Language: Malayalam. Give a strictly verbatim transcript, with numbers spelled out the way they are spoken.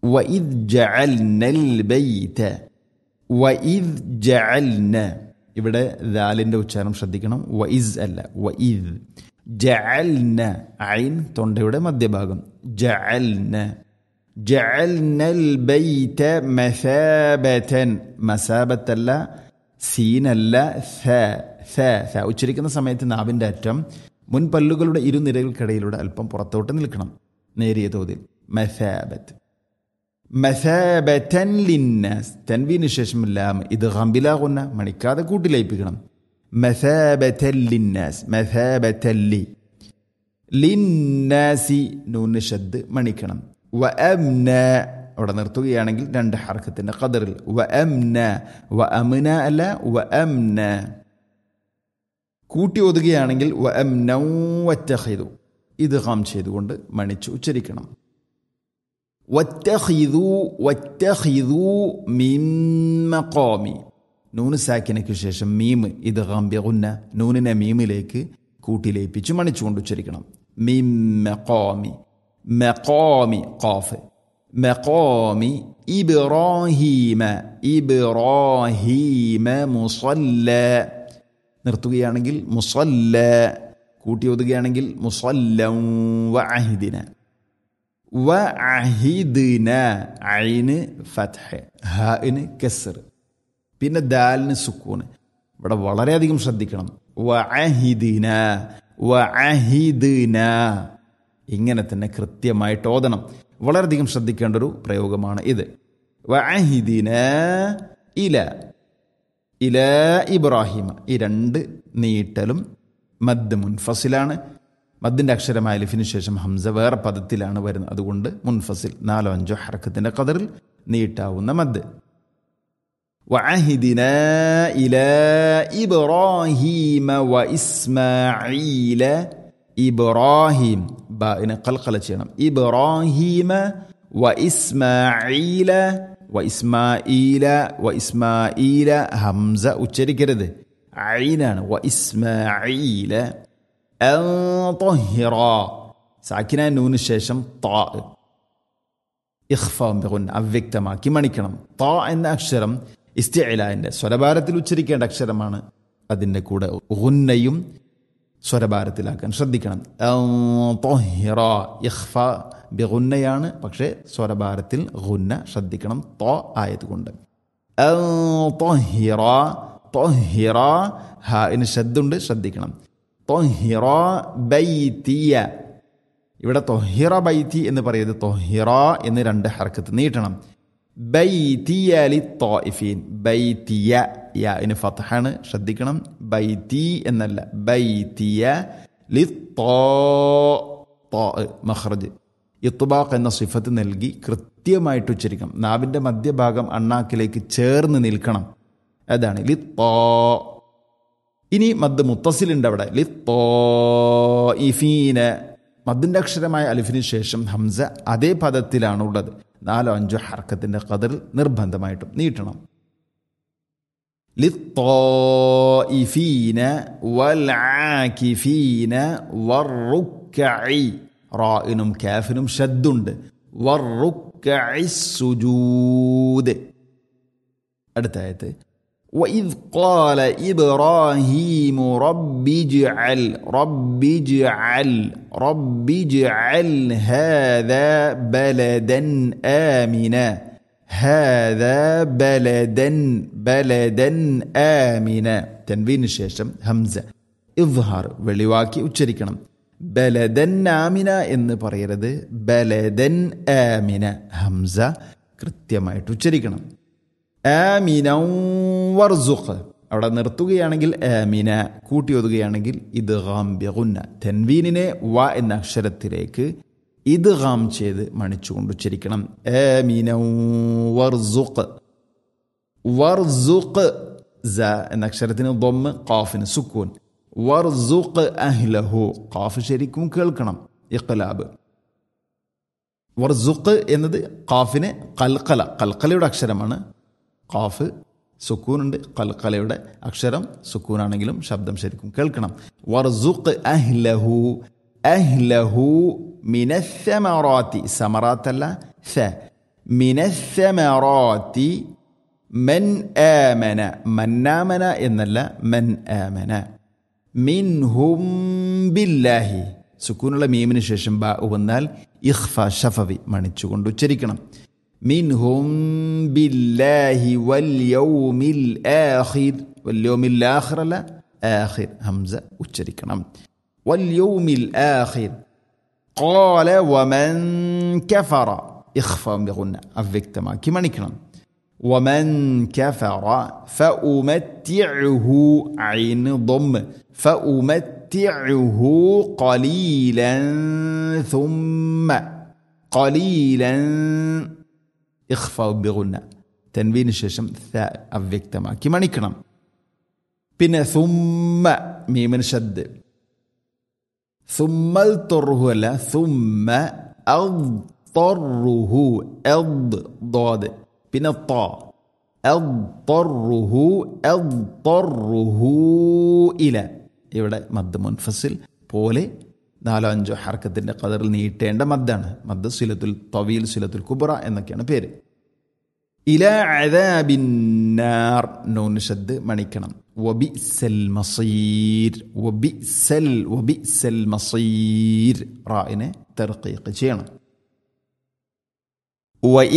വഇദ് ജഅൽനൽ ബൈത വഇദ് ജഅൽന. ഇവിടെ ദാലിൻ്റെ ഉച്ചാരണം ശ്രദ്ധിക്കണം. വഇസ് അല്ല, വഇദ്. ജഅൽന, ഐൻ തൊണ്ടയുടെ മധ്യഭാഗം. ജഅൽന ജഅൽനൽ ബൈത മസാബതൻ. മസാബത്തല്ല, സീനല്ല, സ സ സ ഉച്ചരിക്കുന്ന സമയത്ത് നാവിൻ്റെ അറ്റം മുൻപല്ലുകളുടെ ഇരുനിരകൾക്കിടയിലൂടെ അല്പം പുറത്തോട്ട് നിൽക്കണം, നേരിയ തോതിൽ. മസാബത്ത്. മസാബതൻ ലിന്നാസ്. തൻവീന് ശേഷം ലാം ഇദ്ഗാം ബിലാ ഗുന്ന, മണിക്കാതെ കൂട്ടിലയിപ്പിക്കണം. മസാബതൻ ലിന്നാസ്. മസാബതൻ ലി. ലിന്നാസി നൂന് ഷദ് മണിക്കണം. വഅംന അവിടെ നിർത്തുകയാണെങ്കിൽ രണ്ട് ഹർക്കത്തിൻ്റെ ഖദറിൽ. വഅംന വഅംന അല്ല, വഅംന. കൂട്ടി ഓതുകയാണെങ്കിൽ വഅംനൗ വത്തഖിദു ഇദ്ഗാം ചെയ്തുകൊണ്ട് മണിച്ച് ഉച്ചരിക്കണം. വത്തഖിദു വത്തഖിദു മിൻ മഖാമി. നൂന് സാക്കിനയ്ക്ക് ശേഷം മീം ഇദ്ഗാം ബിഗുന്ന, നൂനിനെ മീമിലേക്ക് കൂട്ടിലേപ്പിച്ച് മണിച്ചുകൊണ്ട് ഉച്ചരിക്കണം. മിൻ മഖാമി. മഖാമി ഖാഫ്. മഖാമി ഇബ്രാഹീമ. ഇബ്രാഹീമ മുസല്ല. നിർത്തുകയാണെങ്കിൽ മുസല്ല. കൂട്ടി ഓതുകയാണെങ്കിൽ മുസല്ലം. വഅഹ്ദിന. വഅഹിദ്ന. ഐന് ഫത്ഹ്, ഹാഇന് കസ്ർ, പിന്നെ ദാലിന് സുക്കൂന്. ഇവിടെ വളരെയധികം ശ്രദ്ധിക്കണം. വഅഹിദ്ന വഅഹിദ്ന. ഇങ്ങനെ തന്നെ കൃത്യമായിട്ട് ഓതണം. വളരെയധികം ശ്രദ്ധിക്കേണ്ട ഒരു പ്രയോഗമാണ് ഇത്. വഅഹിദ്ന ഇല ഇല ഇബ്രാഹിമ. ഈ രണ്ട് നീട്ടലും മദ് മുൻഫസിലാണ്. മദ്ദിൻ്റെ അക്ഷരമായ അലിഫിന് ശേഷം ഹംസ വേറെ പദത്തിലാണ് വരുന്നത്. അതുകൊണ്ട് മുൻഫസിൽ, നാലോ അഞ്ചോ ഹർക്കത്തിൻ്റെ ഖദറിൽ നീട്ടാവുന്ന മദ്. വഅഹിദ്ന ഇലാ ഇബ്രാഹീമ വഇസ്മാഈല. ഇബ്രാഹിം ബാഇനെ ഖൽഖല ചെയ്യണം. ഇബ്രാഹീമ വഇസ്മാഈല. വഇസ്മാഈല വഇസ്മാഈല ഹംസ ഉച്ചരിക്കരുത്, ഐനാണ്. വഇസ്മാഈല. അൻ ത്വഹിറ. സാക്കിന നൂന് ശേഷം താ ഇഖ്ഫാ ബിഗുന്ന, അവ്യക്തമാക്കി മണിക്കണം. താ എന്ന അക്ഷരം ഇസ്തിഇലാന്റെ സ്വരഭാരത്തിൽ ഉച്ചരിക്കേണ്ട അക്ഷരമാണ്. അതിൻ്റെ കൂടെ ഗുന്നയും സ്വരഭാരത്തിലാക്കാൻ ശ്രദ്ധിക്കണം. ത്വഹിറ ഇഖ്ഫാ ബിഗുന്നയാണ്, പക്ഷേ സ്വരഭാരത്തിൽ ഗുന്ന ശ്രദ്ധിക്കണം, ത ആയതുകൊണ്ട്. ത്വഹിറ. ത്വഹിറ ഹാഇന് ശദ്ദുണ്ട്, ശ്രദ്ധിക്കണം. ത്വഹിറ ബൈതിയ. ഇവിടെ ത്വഹിറ ബൈതി എന്ന് പറയുന്നത് ത്വഹിറ എന്ന് രണ്ട് ഹർക്കത്ത് നീട്ടണം. ബൈതിയ ലിത്വാഇഫീൻ. ബൈതിയ യാഇന് ഫത്ഹാണ്, ശ്രദ്ധിക്കണം. ബൈതി എന്നല്ല, ബൈതിയ ലിത്വാ. മഖ്റജ് ഇത്ബാഖ് എന്ന സിഫത്ത് നൽകി കൃത്യമായിട്ട് ഉച്ചരിക്കണം. നാവിൻ്റെ മധ്യഭാഗം അണ്ണാക്കിലേക്ക് ചേർന്ന് നിൽക്കണം. അതാണ് ലിത്വാ. ഇനി മദ് മുത്തസിലുണ്ട് അവിടെ. ലിത്വാഇഫീന. മദ്ദിൻ്റെ അക്ഷരമായ അലിഫിന് ശേഷം ഹംസ അതേ പദത്തിലാണ് ഉള്ളത്. നാലോ അഞ്ചോ ഹർക്കത്തിൻ്റെ ഖദർ നിർബന്ധമായിട്ടും നീട്ടണം. ലിത്വാഇഫീന വൽആകിഫീന വറുക്കഇ. റാഇനും കാഫിനും ഷദ്ദുണ്ട്. വറുക്കഇ സുജൂദ്. അടുത്ത ആയത്ത്. وإذ قال إبراهيم رب اجعل رب اجعل رب اجعل هذا بلدا آمنا هذا بلدا بلدا آمنا. تنوين الشاشة همزة إظهار വെളിവാക്കി ഉച്ചരിക്കണം. ബലദൻ ആമിന എന്ന് പറയരുത്, ബലദൻ ആമിന. ഹംസ കൃത്യമായിട്ട് ഉച്ചരിക്കണം. ആമിനൗ വർസുഖ്. അവിടെ നിർത്തുകയാണെങ്കിൽ ആമിന, കൂട്ടി ഒതുകയാണെങ്കിൽ ഇദ്ഗാം ബിഗുന്ന. തൻവീനിനെ വ എന്ന അക്ഷരത്തിലേക്ക് ഇദ്ഗാം ചെയ്ത് മണിച്ചുകൊണ്ട് ഉച്ചരിക്കണം. ആമിനൗ വർസുഖ്. വർസുഖ് സ എന്ന അക്ഷരത്തിന് ദമ്മ്, ഖാഫിന് സുക്കൂൻ. വർസുഖ് അഹ്ലഹു. ഖാഫ് ശരിക്കും കേൾക്കണം, ഇഖ്ലാബ്. വർസുഖ് എന്നത് ഖാഫിന് ഖൽഖല, ഖൽഖലയുടെ അക്ഷരമാണ്. ഖാഫ് സുക്കൂനുണ്ട്, ഖൽഖലയുടെ അക്ഷരം സുക്കൂനാണെങ്കിലും ശബ്ദം ശരിക്കും കേൾക്കണം. വർസുഖ് അഹ്ലഹു. അഹ്ലഹു മിനസ്സമറാത്തി. സമറാത്തല്ല, സ. മിനസ്സമറാത്തി മൻ ആമന, മന്നാമന എന്നല്ല, മൻ ആമന. മിൻഹും ബില്ലാഹി, സുക്കൂനുള്ള മീമിന് ശേഷം ബ വന്നാൽ ഇഖ്ഫ ഷഫവി മണിച്ചുകൊണ്ട് ഉച്ചരിക്കണം. മിൻഹും ബില്ലാഹി വൽ യൗമിൽ ആഖിർ, വൽ യൗമിൽ ആഖിർ അല്ല, ആഖിർ ഹംസ ഉച്ചരിക്കണം. വൽ യൗമിൽ ആഖിർ. ഖാല വമൻ കഫറ, ഇഖ്ഫ ബിഗുന്ന അവ്യക്തമാക്കി മണിക്കണം. ومن كفر فأمتعه عين ضم فأمتعه قليلا ثم قليلا إخفاء بغنى تنوين الششم ثاء أفكتما كما نكرم بنا ثم ميم شد ثم اضطره لا ثم اضطره اض ضاد പിന്നെ ത അദ്ദറുഹു അദ്ദറുഹു ഇല. ഇവിടെ മദ് മുൻഫസിൽ പോലെ നാലോ അഞ്ചോ ഹർക്കത്തിൻ്റെ ഖദറിൽ നീട്ടേണ്ട മദ്ദാണ്. മദ് സിലത്തുൽ തവീൽ, സിലത്തുൽ കുബ്ര എന്നൊക്കെയാണ് പേര്. ഇല അദാബിന്നാർ നൂൻ ഷദ് മണിക്കണം. വബിസൽ മസീർ, വബിസൽ വബിസൽ മസീർ റായിനെ തർഖീഖ് ചെയ്യണം.